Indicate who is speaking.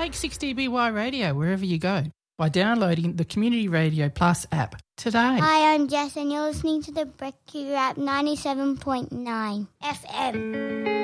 Speaker 1: Take 6DBY Radio wherever you go by downloading the Community Radio Plus app today.
Speaker 2: Hi, I'm Jess and you're listening to the Breakthrough App 97.9 FM.